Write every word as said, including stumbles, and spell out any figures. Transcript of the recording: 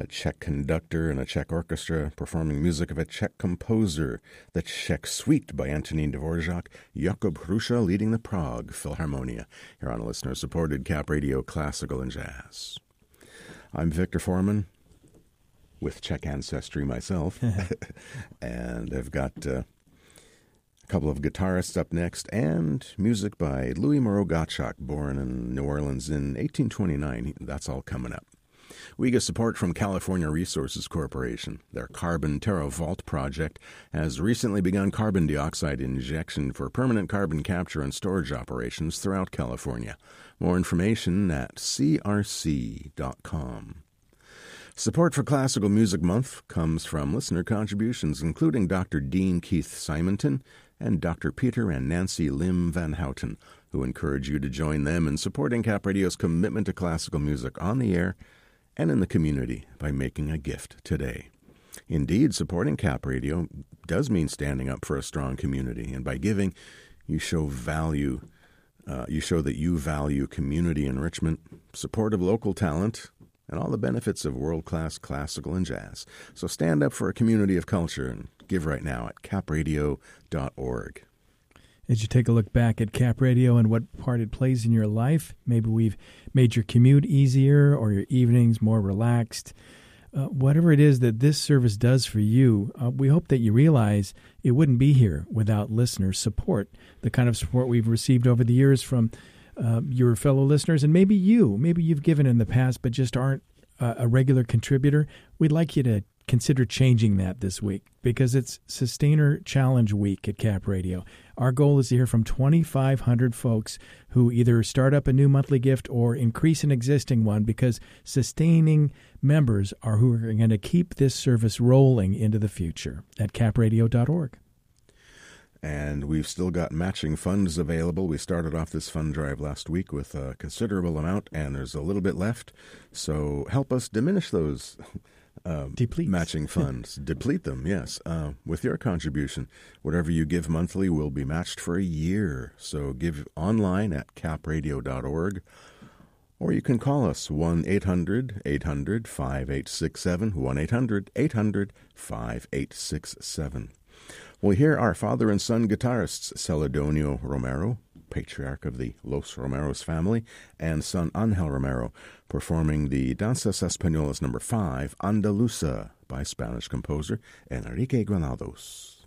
a Czech conductor and a Czech orchestra performing music of a Czech composer, the Czech Suite by Antonín Dvorak, Jakub Hruša leading the Prague Philharmonia, here on a listener-supported Cap Radio Classical and Jazz. I'm Victor Foreman, with Czech ancestry myself, and I've got uh, a couple of guitarists up next, and music by Louis Moreau Gottschalk, born in New Orleans in eighteen twenty-nine. That's all coming up. We get support from California Resources Corporation. Their Carbon Terra Vault project has recently begun carbon dioxide injection for permanent carbon capture and storage operations throughout California. More information at c r c dot com. Support for Classical Music Month comes from listener contributions, including Doctor Dean Keith Simonton and Doctor Peter and Nancy Lim Van Houten, who encourage you to join them in supporting Cap Radio's commitment to classical music on the air and in the community by making a gift today. Indeed, supporting Cap Radio does mean standing up for a strong community, and by giving, you show value. Uh, you show that you value community enrichment, support of local talent, and all the benefits of world-class classical and jazz. So stand up for a community of culture and give right now at cap radio dot org. As you take a look back at Cap Radio and what part it plays in your life, maybe we've made your commute easier or your evenings more relaxed. Uh, whatever it is that this service does for you, uh, we hope that you realize it wouldn't be here without listener support, the kind of support we've received over the years from uh, your fellow listeners, and maybe you. Maybe you've given in the past but just aren't uh, a regular contributor. We'd like you to consider changing that this week because it's Sustainer Challenge Week at Cap Radio. Our goal is to hear from twenty-five hundred folks who either start up a new monthly gift or increase an existing one, because sustaining members are who are going to keep this service rolling into the future at cap radio dot org. And we've still got matching funds available. We started off this fund drive last week with a considerable amount, and there's a little bit left. So help us diminish those Um, matching funds. Deplete them, yes. Uh, with your contribution, whatever you give monthly will be matched for a year. So give online at cap radio dot org, or you can call us one eight hundred eight hundred five eight six seven, one eight hundred eight hundred five eight six seven. We'll hear our father and son guitarists, Celedonio Romero, patriarch of the Los Romeros family, and son Angel Romero, performing the Danzas Españolas number five, Andaluza, by Spanish composer Enrique Granados.